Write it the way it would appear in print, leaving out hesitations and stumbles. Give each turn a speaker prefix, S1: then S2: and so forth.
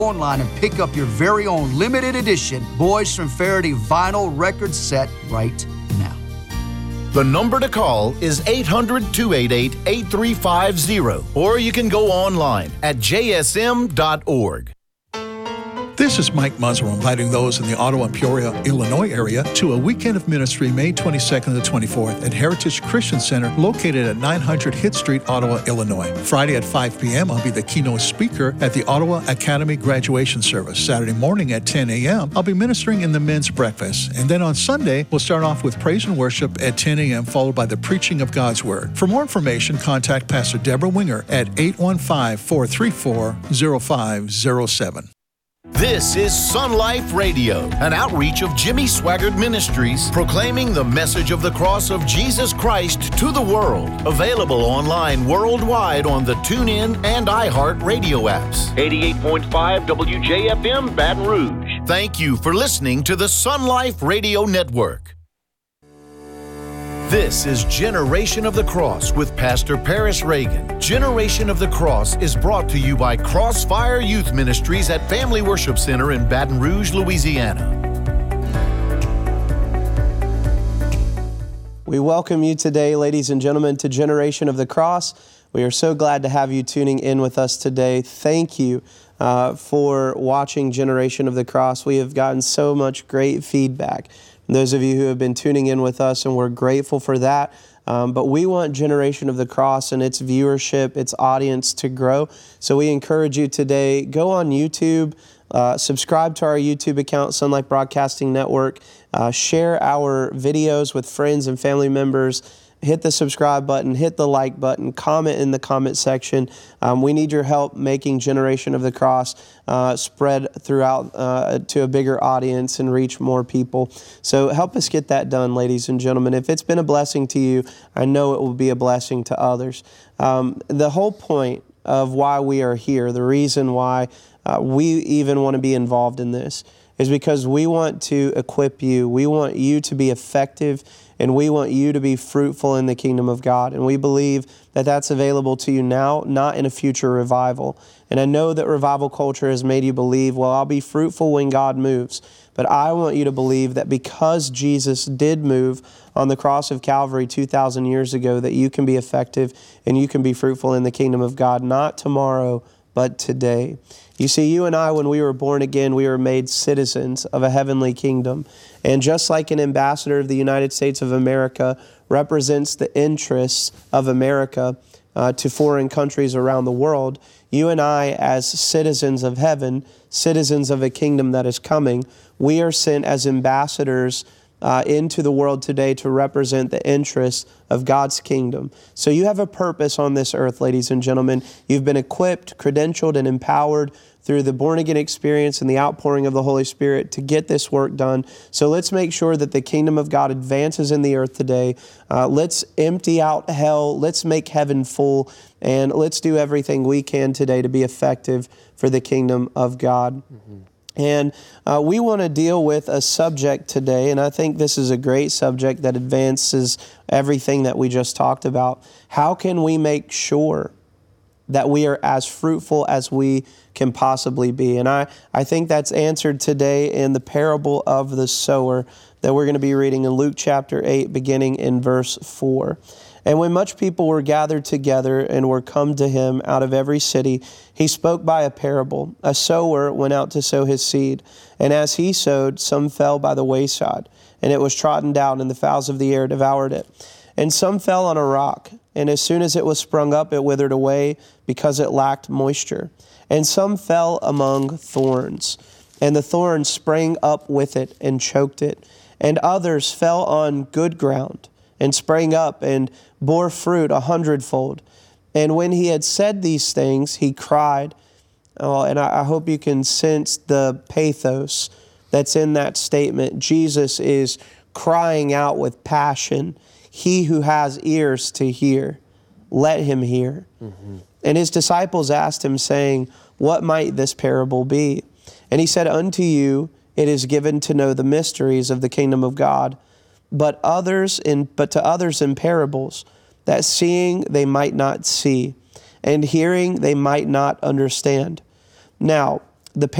S1: online and pick up your very own limited edition Boys from Faraday vinyl record set right now.
S2: The number to call is 800-288-8350, or you can go online at jsm.org.
S3: This is Mike Muzzle inviting those in the Ottawa and Peoria, Illinois area to a weekend of ministry May 22nd to 24th at Heritage Christian Center located at 900 Hitt Street, Ottawa, Illinois. Friday at 5 p.m. I'll be the keynote speaker at the Ottawa Academy graduation service. Saturday morning at 10 a.m. I'll be ministering in the men's breakfast. And then on Sunday, we'll start off with praise and worship at 10 a.m. followed by the preaching of God's Word. For more information, contact Pastor Deborah Winger at 815-434-0507.
S2: This is Sun Life Radio, an outreach of Jimmy Swaggart Ministries, proclaiming the message of the cross of Jesus Christ to the world. Available online worldwide on the TuneIn and iHeart radio apps.
S4: 88.5 WJFM Baton Rouge.
S2: Thank you for listening to the Sun Life Radio Network. This is Generation of the Cross with Pastor Paris Reagan. Generation of the Cross is brought to you by Crossfire Youth Ministries at Family Worship Center in Baton Rouge, Louisiana.
S5: We welcome you today, ladies and gentlemen, to Generation of the Cross. We are so glad to have you tuning in with us today. Thank you for watching Generation of the Cross. We have gotten so much great feedback. Those of you who have been tuning in with us, and we're grateful for that. But we want Generation of the Cross and its viewership, its audience to grow. So we encourage you today, go on YouTube, subscribe to our YouTube account, Sun Life Broadcasting Network, share our videos with friends and family members, hit the subscribe button, hit the like button, comment in the comment section. We need your help making Generation of the Cross spread throughout to a bigger audience and reach more people. So help us get that done, ladies and gentlemen. If it's been a blessing to you, I know it will be a blessing to others. The whole point of why we are here, the reason why we even want to be involved in this, is because we want to equip you. We want you to be effective, and we want you to be fruitful in the kingdom of God. And we believe that that's available to you now, not in a future revival. And I know that revival culture has made you believe, well, I'll be fruitful when God moves. But I want you to believe that because Jesus did move on the cross of Calvary 2,000 years ago, that you can be effective and you can be fruitful in the kingdom of God, not tomorrow, but today. You see, you and I, when we were born again, we were made citizens of a heavenly kingdom. And just like an ambassador of the United States of America represents the interests of America to foreign countries around the world, you and I, as citizens of heaven, citizens of a kingdom that is coming, we are sent as ambassadors into the world today to represent the interests of God's kingdom. So you have a purpose on this earth, ladies and gentlemen. You've been equipped, credentialed, and empowered through the born-again experience and the outpouring of the Holy Spirit to get this work done. So let's make sure that the kingdom of God advances in the earth today. Let's empty out hell. Let's make heaven full. And let's do everything we can today to be effective for the kingdom of God. Mm-hmm. And we want to deal with a subject today, and I think this is a great subject that advances everything that we just talked about. How can we make sure that we are as fruitful as we can possibly be? And I think that's answered today in the parable of the sower that we're going to be reading in Luke chapter 8, beginning in verse 4. And when much people were gathered together and were come to him out of every city, he spoke by a parable. A sower went out to sow his seed. And as he sowed, some fell by the wayside, and it was trodden down, and the fowls of the air devoured it. And some fell on a rock, and as soon as it was sprung up, it withered away, because it lacked moisture. And some fell among thorns, and the thorns sprang up with it and choked it. And others fell on good ground, and sprang up and bore fruit 100-fold. And when he had said these things, he cried. Oh, and I hope you can sense the pathos that's in that statement. Jesus is crying out with passion. He who has ears to hear, let him hear. Mm-hmm. And his disciples asked him, saying, what might this parable be? And he said, unto you it is given to know the mysteries of the kingdom of God, but to others in parables, that seeing they might not see, and hearing they might not understand. Now, the